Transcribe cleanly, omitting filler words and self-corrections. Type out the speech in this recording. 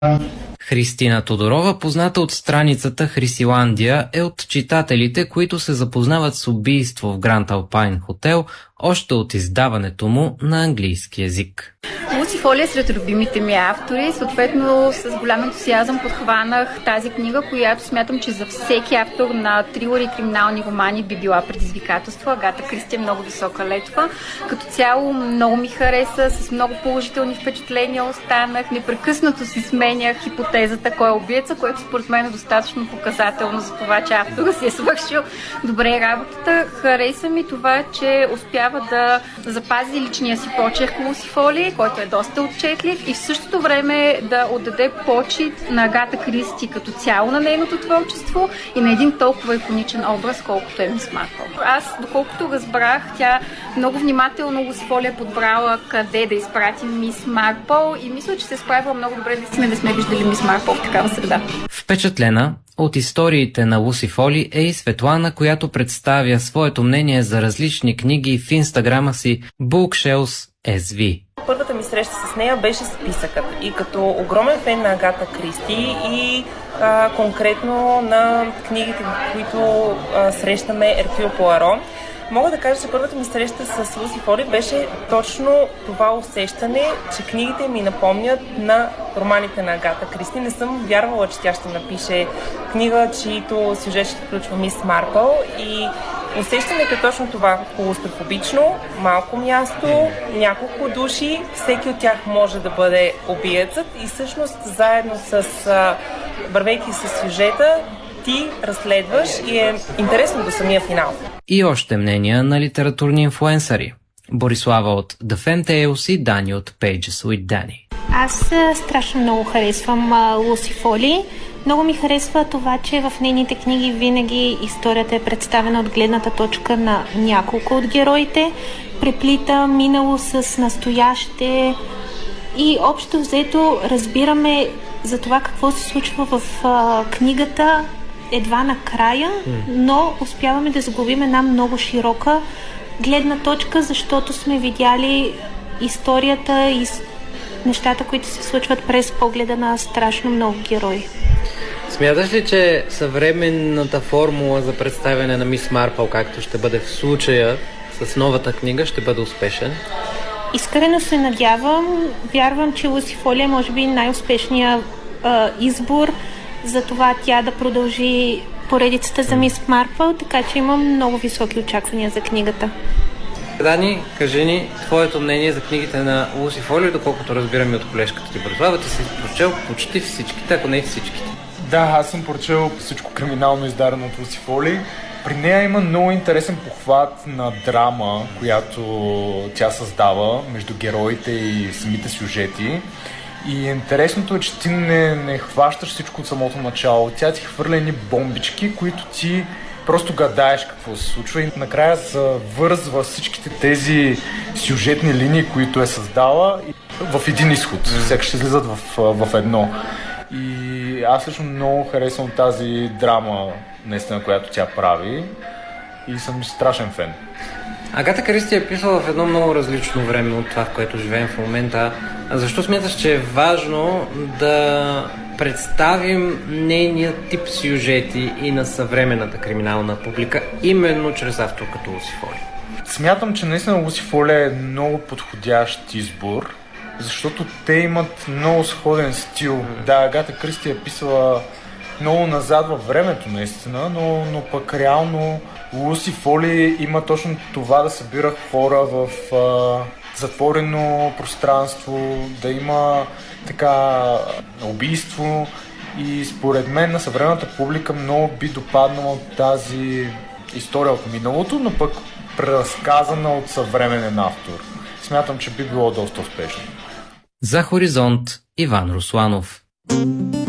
Христина Тодорова, позната от страницата Хрисиландия, е от читателите, които се запознават с убийство в Гранд Алпайн хотел още от издаването му на английски език. Луси Фоли е сред любимите ми автори. Съответно, с голям ентусиазъм подхванах тази книга, която смятам, че за всеки автор на трилъри и криминални романи би била предизвикателство. Агата Кристи е много висока летва. Като цяло много ми хареса, с много положителни впечатления останах. Непрекъснато си сменях хипотезата кой е убиеца, което според мен е достатъчно показателно за това, че автора си е свършил добре работата. Хареса ми това, че успява да запази личния си почерк Луси Фоли, който е доста отчетлив, и в същото време да отдаде почит на Агата Кристи като цяло на нейното творчество и на един толкова иконичен образ, колкото е Мис Марпъл. Аз, доколкото разбрах, тя много внимателно Луси Фоли е подбрала къде да изпрати Мис Марпъл и мисля, че се е справила много добре. Наистина не сме виждали Мис Марпъл в такава среда. Впечатлена от историите на Луси Фоли е и Светлана, която представя своето мнение за различни книги в инстаграма си Bookshelves SV. Първата ми среща с нея беше списъкът и като огромен фен на Агата Кристи и конкретно на книгите, в които срещаме Еркюл Пуаро, мога да кажа, че първата ми среща с Луси Фоли беше точно това усещане, че книгите ми напомнят на романите на Агата Кристи. Не съм вярвала, че тя ще напише книга, чието сюжет ще включва Мис Марпъл, и усещането е точно това: клаустрофобично, малко място, няколко души, всеки от тях може да бъде убиецът и всъщност заедно с вървейки с сюжета, ти разследваш и е интересно до самия финал. И още мнения на литературни инфлуенсъри. Борислава от The Fan Tales и Дани от Pages with Danny. Аз страшно много харесвам Луси Фоли. Много ми харесва това, че в нейните книги винаги историята е представена от гледната точка на няколко от героите. Преплита минало с настояще и общо взето разбираме за това какво се случва в книгата едва накрая, но успяваме да загубим една много широка гледна точка, защото сме видяли историята и нещата, които се случват през погледа на страшно много герои. Смяташ ли, че съвременната формула за представяне на Мис Марпъл, както ще бъде в случая с новата книга, ще бъде успешен? Искрено се надявам. Вярвам, че Луси Фоли е може би най-успешният избор за това тя да продължи поредицата за Мис Марпъл, така че имам много високи очаквания за книгата. Дани, кажи ни твоето мнение за книгите на Луси Фоли, доколкото разбираме от колежката ти Борислава. Ти си прочел почти всичките, ако не и всичките. Да, аз съм прочел всичко криминално издадено от Луси Фоли. При нея има много интересен похват на драма, която тя създава между героите и самите сюжети. И интересното е, че ти не хващаш всичко от самото начало. Тя ти хвърля едни бомбички, които ти просто гадаеш какво се случва и накрая завързва всичките тези сюжетни линии, които е създала в един изход. Всеки ще излизат в едно. И аз лично много харесвам тази драма, наистина, която тя прави, и съм страшен фен. Агата Кристи е писала в едно много различно време от това, в което живеем в момента. Защо смяташ, че е важно да представим нейния тип сюжети и на съвременната криминална публика, именно чрез автор като Луси Фоли? Смятам, че наистина Луси Фоли е много подходящ избор, защото те имат много сходен стил. Да, Агата Кристи е писала много назад във времето, наистина, но пък реално Луси Фоли има точно това да събира хора в затворено пространство, да има така убийство, и според мен на съвременната публика много би допаднала тази история от миналото, но пък преразказана от съвременен автор. Смятам, че би било доста успешно. За Хоризонт, Иван Русланов.